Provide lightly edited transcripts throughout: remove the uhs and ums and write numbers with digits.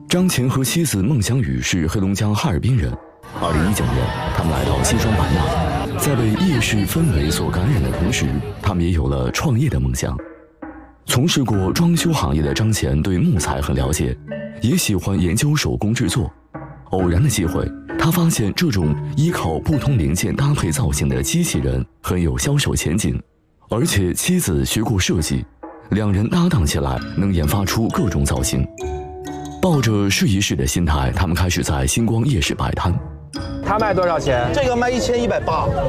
张乾和妻子孟祥宇是黑龙江哈尔滨人。2019年，他们来到西双版纳，在被夜市氛围所感染的同时，他们也有了创业的梦想。从事过装修行业的张乾对木材很了解，也喜欢研究手工制作。偶然的机会，他发现这种依靠不同零件搭配造型的机器人很有销售前景，而且妻子学过设计，两人搭档起来能研发出各种造型。抱着试一试的心态，他们开始在星光夜市摆摊。 它卖多少钱？ 这个卖1180。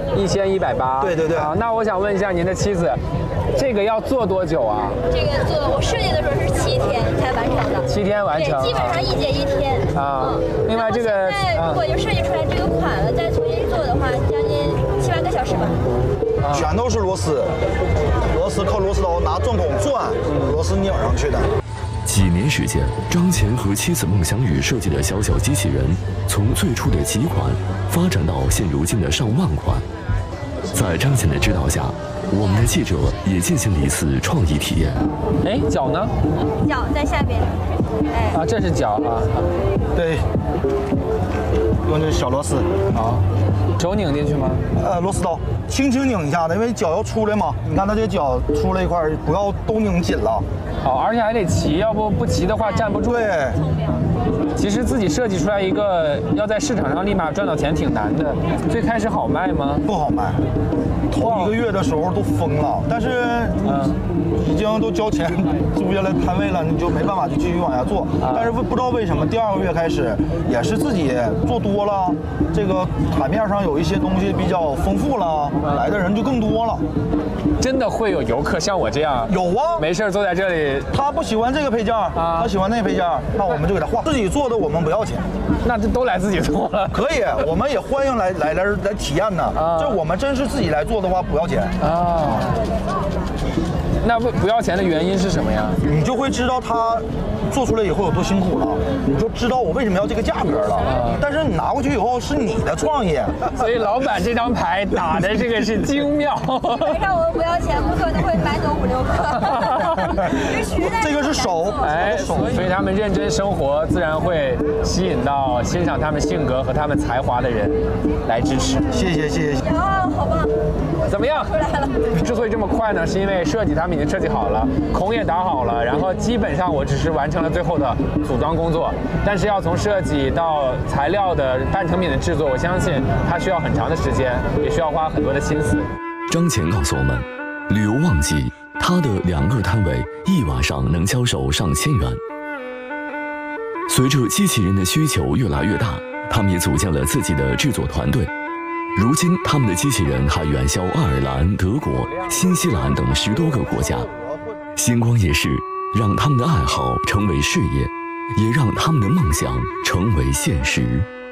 1180。 对对对。 啊，那我想问一下您的妻子，这个要做多久啊？ 这个做我设计的时候是7天才完成的。 7天完成。 对，基本上1节1天。 啊。另外这个， 如果就设计出来这个款了，再重新做的话，将近7、8个小时吧。 全都是螺丝，靠螺丝刀拿钻孔钻，螺丝拧上去的。 几年时间，张乾和妻子孟祥宇设计的小小机器人，从最初的几款发展到现如今的上万款。在张乾的指导下，我们的记者也进行了一次创意体验。 哎，脚呢？ 脚在下边。哎。 啊，这是脚啊。 对。用这小螺丝。 好。手拧进去吗？ 螺丝刀，轻轻拧一下的，因为脚要出来嘛。你看它这脚出来一块，不要都拧紧了。 好，而且还得齐，要不齐的话站不住。 对。 其实自己设计出来一个，要在市场上立马赚到钱挺难的。最开始好卖吗？ 不好卖，头1个月的时候都疯了。但是已经都交钱租下来摊位了，你就没办法就继续往下做。但是不知道为什么第2个月开始，也是自己做多了，这个台面上有一些东西比较丰富了，来的人就更多了。 真的会有游客像我这样？ 有啊， 没事坐在这里。 他不喜欢这个配件，他喜欢那个配件，那我们就给他换。自己做的我们不要钱， 那这都来自己做了。 可以，我们也欢迎来体验呢。这我们真是自己来做的话不要钱啊。那不要钱的原因是什么呀？ 你就会知道他做出来以后有多辛苦了，你就知道我为什么要这个价格了。但是你拿过去以后是你的创意， 所以老板这张牌打的这个是精妙。 基本上我们不要钱，不可能会买走5、6个。 这个是手， 哎，所以他们认真生活，自然会吸引到欣赏他们性格和他们才华的人来支持。 谢谢。 啊，好棒！ 怎么样？ 出来了。 之所以这么快呢，是因为设计他们已经设计好了，孔也打好了，然后基本上我只是完成了最后的组装工作。但是要从设计到材料的半成品的制作，我相信它需要很长的时间，也需要花很多的心思。 张乾告诉我们，旅游旺季，他的2个摊位一晚上能销售上千元。随着机器人的需求越来越大，他们也组建了自己的制作团队。如今，他们的机器人还远销爱尔兰、德国、新西兰等10多个国家。星光夜市让他们的爱好成为事业，也让他们的梦想成为现实。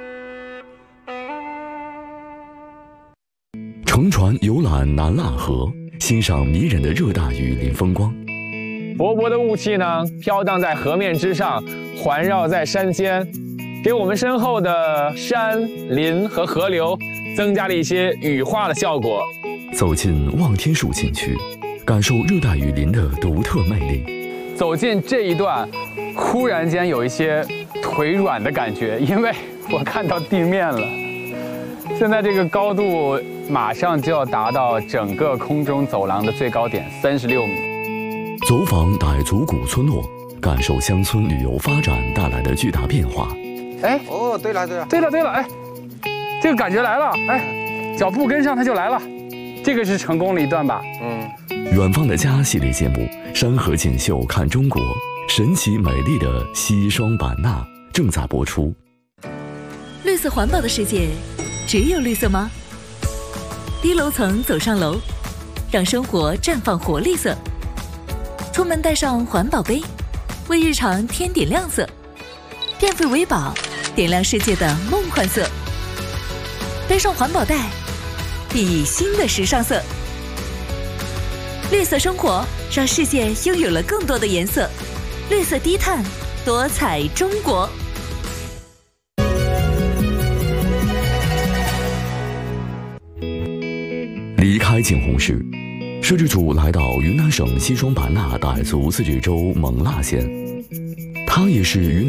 乘船游览南腊河，欣赏迷人的热带雨林风光。 薄薄的雾气呢，飘荡在河面之上，环绕在山间，给我们身后的山林和河流增加了一些羽化的效果。 走进望天树景区，感受热带雨林的独特魅力。 走进这一段，忽然间有一些腿软的感觉，因为我看到地面了。现在这个高度马上就要达到整个空中走廊的最高点36米。 走访傣族古村落，感受乡村旅游发展带来的巨大变化。 哎， 哦，对了， 哎，这个感觉来了，哎，脚步跟上它就来了，这个是成功了一段吧？ 远方的家系列节目《山河锦绣看中国》，神奇美丽的西双版纳正在播出。 绿色环保的世界，只有绿色吗？低楼层走上楼，让生活绽放活力色。出门带上环保杯，为日常添点亮色。电费为宝，点亮世界的梦幻色。背上环保袋，熠熠新的时尚色。绿色生活，让世界拥有了更多的颜色。绿色低碳，多彩中国。 离开景洪市，摄制组来到云南省西双版纳傣族自治州勐腊县，它也是云南